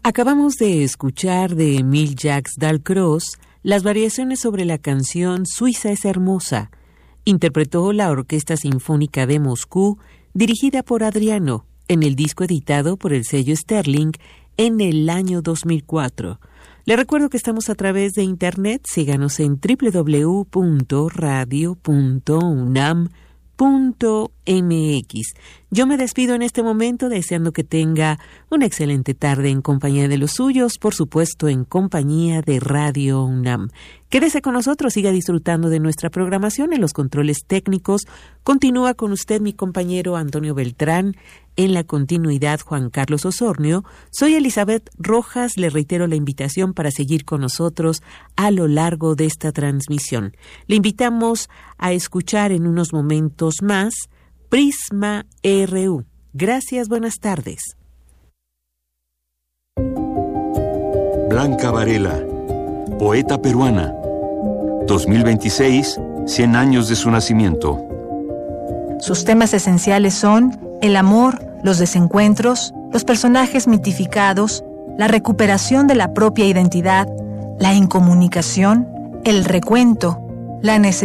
Acabamos de escuchar de Émile Jacques Dalcroze las variaciones sobre la canción Suiza es hermosa. Interpretó la Orquesta Sinfónica de Moscú, dirigida por Adriano, en el disco editado por el sello Sterling en el año 2004. Le recuerdo que estamos a través de internet. Síganos en www.radio.unam.mx. Yo me despido en este momento deseando que tenga una excelente tarde en compañía de los suyos, por supuesto en compañía de Radio UNAM. Quédese con nosotros, siga disfrutando de nuestra programación. En los controles técnicos continúa con usted mi compañero Antonio Beltrán. En la continuidad, Juan Carlos Osornio. Soy Elizabeth Rojas. Le reitero la invitación para seguir con nosotros a lo largo de esta transmisión. Le invitamos a escuchar en unos momentos más Prisma RU. Gracias, buenas tardes. Blanca Varela, poeta peruana. 2026, 100 años de su nacimiento. Sus temas esenciales son el amor, los desencuentros, los personajes mitificados, la recuperación de la propia identidad, la incomunicación, el recuento, la necesidad